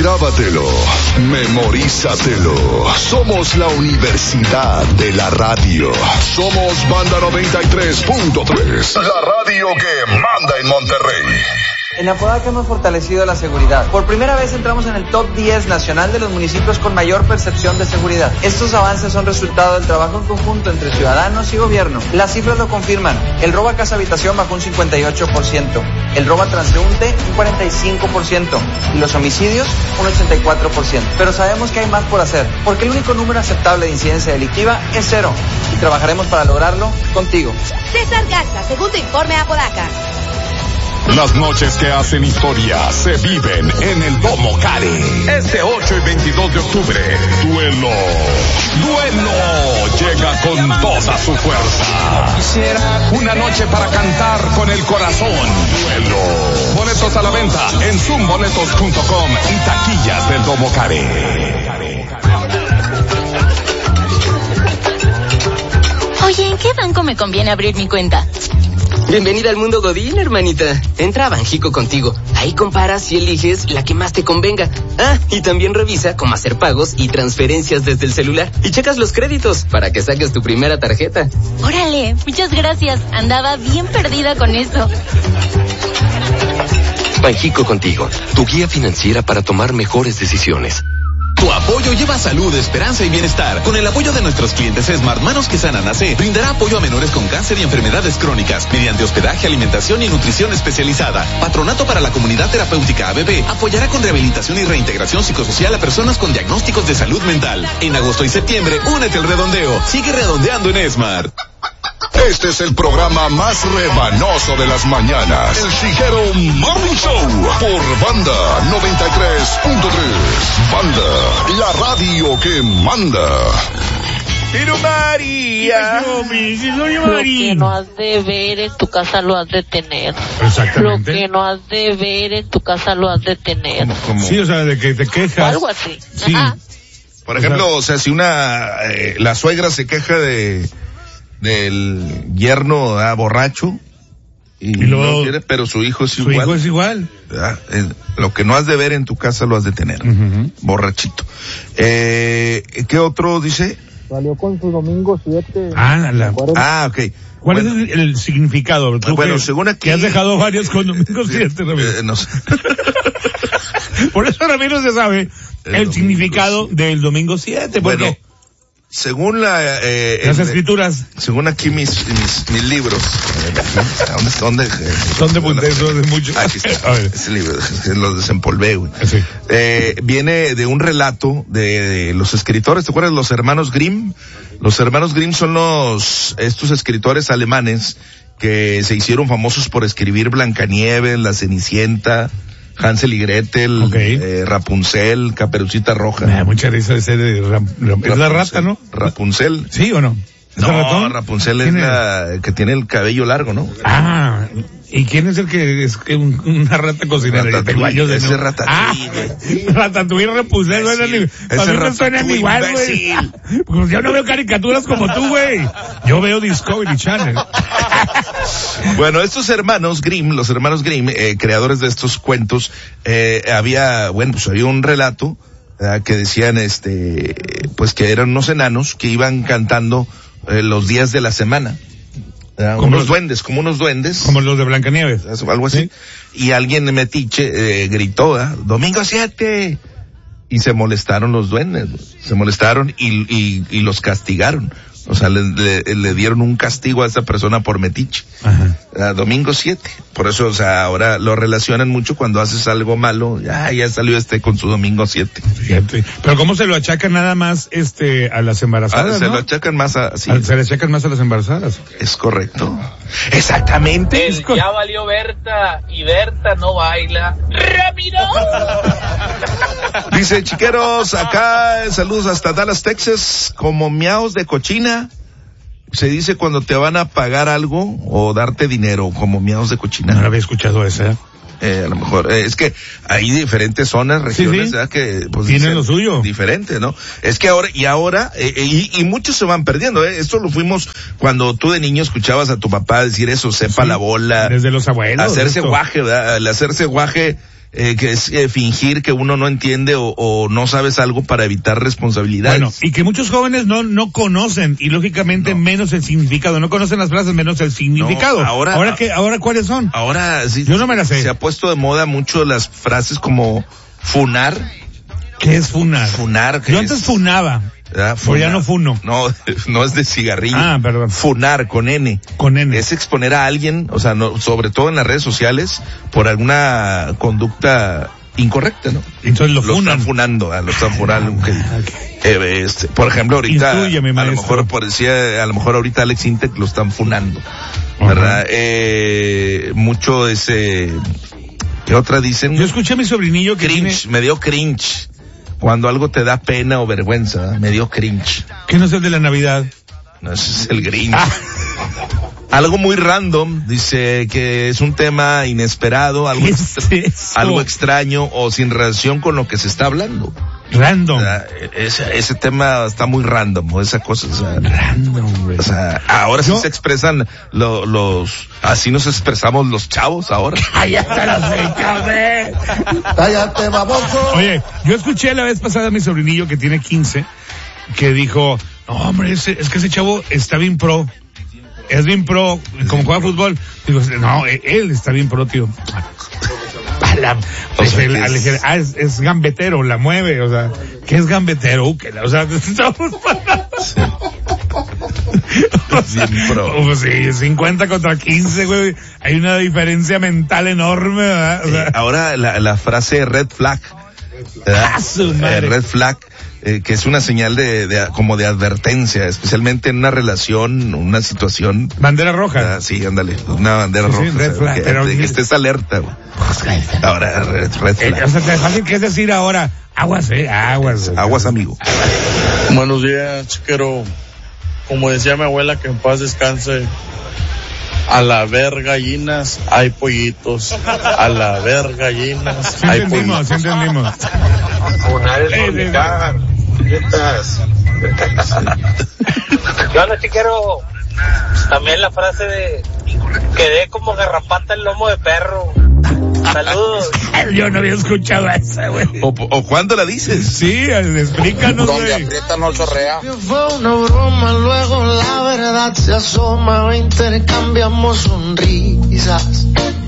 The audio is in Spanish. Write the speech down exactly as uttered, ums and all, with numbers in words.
Grábatelo, memorízatelo. Somos la Universidad de la Radio. Somos Banda noventa y tres punto tres. La radio que manda en Monterrey. En Apodaca hemos fortalecido la seguridad. Por primera vez entramos en el top diez nacional de los municipios con mayor percepción de seguridad. Estos avances son resultado del trabajo en conjunto entre ciudadanos y gobierno. Las cifras lo confirman. El robo a casa habitación bajó un cincuenta y ocho por ciento. El robo a transeúnte un cuarenta y cinco por ciento. Y los homicidios un ochenta y cuatro por ciento. Pero sabemos que hay más por hacer. Porque el único número aceptable de incidencia delictiva es cero. Y trabajaremos para lograrlo contigo. César Garza, segundo informe Apodaca. Las noches que hacen historia se viven en el Domo Care. Este ocho y veintidós de octubre, Duelo. Duelo llega con toda su fuerza. Una noche para cantar con el corazón. Duelo. Boletos a la venta en zoom boletos punto com y taquillas del Domo Care. Oye, ¿en qué banco me conviene abrir mi cuenta? Bienvenida al mundo Godín, hermanita. Entra a Banjico contigo. Ahí comparas y eliges la que más te convenga. Ah, y también revisa cómo hacer pagos y transferencias desde el celular. Y checas los créditos para que saques tu primera tarjeta. Órale, muchas gracias. Andaba bien perdida con eso. Banjico contigo, tu guía financiera para tomar mejores decisiones. Tu apoyo lleva salud, esperanza y bienestar. Con el apoyo de nuestros clientes Smart, Manos que Sanan A C brindará apoyo a menores con cáncer y enfermedades crónicas mediante hospedaje, alimentación y nutrición especializada. Patronato para la Comunidad Terapéutica A B B apoyará con rehabilitación y reintegración psicosocial a personas con diagnósticos de salud mental. En agosto y septiembre, únete al redondeo. Sigue redondeando en Smart. Este es el programa más rebanoso de las mañanas. El Chiguero Morning Show por Banda noventa y tres punto tres. Banda, la radio que manda. Pero María, lo que no has de ver en tu casa lo has de tener. Exactamente. Lo que no has de ver en tu casa lo has de tener. ¿Cómo, cómo? Sí, o sea, de que te quejas. Algo así. Sí. Ajá. Por ejemplo, o sea, si una eh, la suegra se queja de del yerno ah, borracho y, y luego, no quiere, pero su hijo es su igual. Su hijo es igual. Ah, eh, lo que no has de ver en tu casa lo has de tener. Uh-huh. Borrachito. Eh, ¿Qué otro dice? Salió con su domingo siete. Ah, la, ah, ok. ¿Cuál bueno, es el, el significado? ¿Tú bueno, que, según aquí... que has dejado varios con domingo siete, eh, no sé. Por eso Ramiro se sabe el, el significado siete. Del domingo siete. Bueno, porque según la... Eh, las el, escrituras. Según aquí mis mis, mis libros. ¿Dónde? ¿Dónde? ¿Dónde apunté eso de mucho? Aquí está. A ver. Ese libro, los desempolvé, güey. Sí. Eh, viene de un relato de, de los escritores, ¿te acuerdas? Los hermanos Grimm. Los hermanos Grimm son los, estos escritores alemanes que se hicieron famosos por escribir Blancanieves, La Cenicienta, Hansel y Gretel, okay. eh, Rapunzel, Caperucita Roja. Me da mucha risa ese de Ra- Ra- es la rata, ¿no? Rapunzel. ¿Sí o no? ¿Es no, ratón? Rapunzel es la que tiene el cabello largo, ¿no? Ah, ¿y quién es el que es que un, una rata cocinera? Ratatouille, ese no. Ratatouille. Ah, Ratatouille y Rapunzel suenan igual. Ese Ratatouille suenan igual, güey. Pues yo no veo caricaturas como tú, güey. Yo veo Discovery Channel. Bueno, estos hermanos Grimm, los hermanos Grimm, eh, creadores de estos cuentos, eh, había, bueno, pues había un relato, ¿verdad? Que decían, este, pues que eran unos enanos que iban cantando eh, los días de la semana. Como unos los, duendes, como unos duendes. Como los de Blancanieves. Algo así. ¿Sí? Y alguien de metiche eh, gritó, ¿eh? Domingo siete. Y se molestaron los duendes. Se molestaron y, y, y los castigaron. O sea, le, le, le dieron un castigo a esa persona por metiche. Ajá. Uh, domingo siete. Por eso, o sea, ahora lo relacionan mucho cuando haces algo malo. Ya, ya salió este con su domingo siete. Fíjate. Pero ¿cómo se lo achacan nada más este a las embarazadas, ah, se ¿no? lo achacan más a... Sí. A, se le achacan más a las embarazadas. Es correcto. Exactamente. El es cor- ya valió Berta y Berta no baila. ¡Rápido! Dice, chiqueros, acá, saludos hasta Dallas, Texas, como miaos de cochina. Se dice cuando te van a pagar algo o darte dinero, como miaos de cochina. No lo había escuchado ese. Eh, a lo mejor, eh, es que hay diferentes zonas, regiones, sí, sí. ¿verdad? Que pues tienen lo suyo. Diferente, ¿no? Es que ahora, y ahora, eh, y, y muchos se van perdiendo, ¿eh? Esto lo fuimos cuando tú de niño escuchabas a tu papá decir eso, sepa sí, la bola. Desde los abuelos. Hacerse guaje, ¿verdad? El hacerse guaje, eh, que es eh, fingir que uno no entiende o, o no sabes algo para evitar responsabilidades. Bueno, y que muchos jóvenes no no conocen y lógicamente no. menos el significado, no conocen las frases menos el significado. No, ahora, ahora que ahora cuáles son? Ahora sí. Yo no me las sé. Se ha puesto de moda mucho las frases como funar. ¿Qué es funar? Funar. Yo antes es? funaba. ¿Ya? O ya no funo. No, no es de cigarrillo. Ah, perdón. Funar, con N. Con N. Es exponer a alguien, o sea, no, sobre todo en las redes sociales, por alguna conducta incorrecta, ¿no? Entonces lo, lo funan. están funando, lo están funando. Ah, okay. eh, este, por ejemplo, ahorita, Instrúyeme, a lo mejor parecía, a lo mejor ahorita Alex Intec lo están funando, ¿verdad? Uh-huh. Eh, mucho ese, ¿qué otra dicen? Yo escuché a mi sobrinillo que cringe, tiene... me dio cringe. Cuando algo te da pena o vergüenza, me dio cringe. ¿Qué no es el de la Navidad? No, ese es el Grinch. Ah. Algo muy random, dice que es un tema inesperado, algo, extra, algo extraño o sin relación con lo que se está hablando. Random. O sea, ese, ese tema está muy random, esa cosa. O sea, random, güey. O sea, ahora ¿Yo? sí se expresan lo, los, así nos expresamos los chavos ahora. Cállate la fecha, Cállate, baboso. Oye, yo escuché la vez pasada a mi sobrinillo que tiene quince, que dijo, no hombre, ese, es que ese chavo está bien pro. Es bien pro, como juega fútbol. Digo, no, él está bien pro, tío. La, o sea, el, es... El, ah, es, es gambetero, la mueve, o sea, ¿qué es gambetero? Uh, que la, o sea, estamos sí. Es bien pro. Uh, sí, cincuenta contra quince, güey, hay una diferencia mental enorme, ¿verdad? O sea, eh, ahora la, la frase red flag, ¿verdad? Ah, su madre. Eh, red flag. Eh, que es una señal de, de, como de advertencia, especialmente en una relación, una situación. Bandera roja. Ah, sí, ándale, una bandera sí, roja. Sí, red flag, que, pero que estés alerta, güey. Ahora, red, red flag. Eh, o sea, te fácil que es decir ahora, aguas, eh, aguas. Aguas, aguas amigo. Buenos días, chiquero. Como decía mi abuela, que en paz descanse. A la ver gallinas hay pollitos. A la ver gallinas sí hay entendimos, pollitos. Sí entendimos, Funar es fornicar. Yo no te quiero también la frase de quedé como garrapata el lomo de perro. Saludos. Yo no había escuchado esa, güey. ¿O, ¿O cuándo la dices? Sí, explícanos, güey. Donde aprieta no chorrea. Fue una broma, luego la verdad se asoma, intercambiamos sonrisas.